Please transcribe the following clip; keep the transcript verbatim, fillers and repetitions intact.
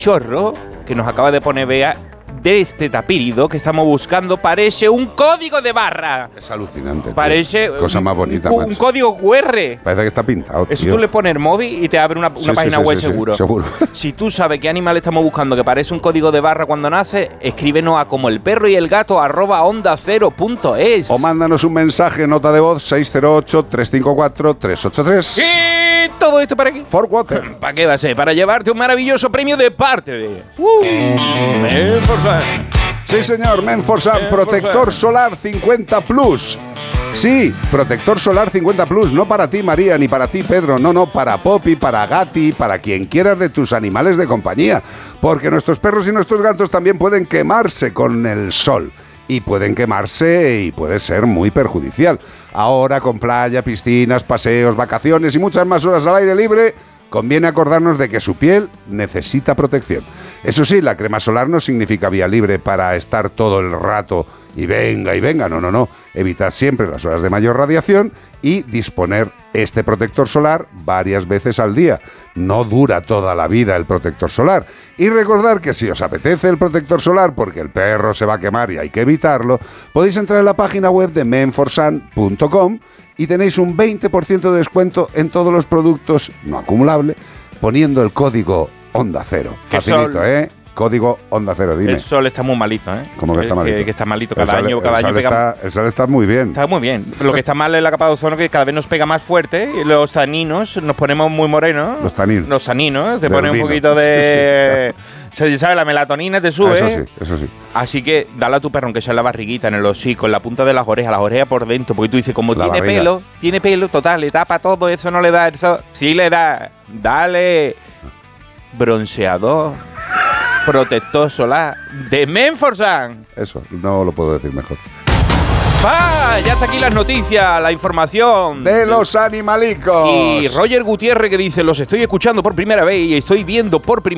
chorro que nos acaba de poner Bea de este tapirido que estamos buscando parece un código de barra. Es alucinante. Parece tío. Cosa más bonita, un, un código cu erre. Parece que está pintado, Eso tío. tú le pones el móvil y te abre una, una sí, página sí, sí, web sí, seguro. Sí, seguro. Si tú sabes qué animal estamos buscando que parece un código de barra cuando nace, escríbenos a como el perro y el gato arroba onda cero punto es. O mándanos un mensaje, nota de voz seis cero ocho, tres cinco cuatro, tres ocho tres. Y todo esto para qué. For Water. ¿Para qué va a ser? Para llevarte un maravilloso premio de parte de uh, Menforsan. Sí, señor, Menforsan, protector solar cincuenta plus. Sí, protector solar cincuenta plus, no para ti, María, ni para ti, Pedro, no, no, para Poppy, para Gatti, para quien quieras de tus animales de compañía, porque nuestros perros y nuestros gatos también pueden quemarse con el sol. Y pueden quemarse y puede ser muy perjudicial. Ahora, con playa, piscinas, paseos, vacaciones y muchas más horas al aire libre, conviene acordarnos de que su piel necesita protección. Eso sí, la crema solar no significa vía libre para estar todo el rato y venga y venga, no, no, no. Evitar siempre las horas de mayor radiación y disponer este protector solar varias veces al día. No dura toda la vida el protector solar. Y recordar que si os apetece el protector solar porque el perro se va a quemar y hay que evitarlo, podéis entrar en la página web de menforsan punto com y tenéis un veinte por ciento de descuento en todos los productos no acumulable poniendo el código Onda Cero. Facilito, sol, ¿eh? Código Onda Cero, dime. El sol está muy malito, ¿eh? ¿Cómo que está malito? Que, que está malito cada el año, sol, cada el año sol pega... Está, el sol está muy bien. Está muy bien. Lo que está mal es la capa de ozono, que cada vez nos pega más fuerte y los taninos nos ponemos muy morenos. Los taninos. Los taninos. Te Del pone un vino. poquito de... Sí, sí, ¿Sabes? La melatonina te sube. Eso sí, eso sí. Así que dale a tu perro, aunque sea en la barriguita, en el hocico, en la punta de las orejas, las orejas por dentro, porque tú dices, como La tiene barriga. pelo, tiene pelo, total, le tapa todo, eso no le da, eso sí le da. Dale bronceador, protector solar de Menforsan. Eso, no lo puedo decir mejor. ¡Ah! Ya está aquí las noticias, la información De los animalicos. Y Roger Gutiérrez que dice, los estoy escuchando por primera vez y estoy viendo por primera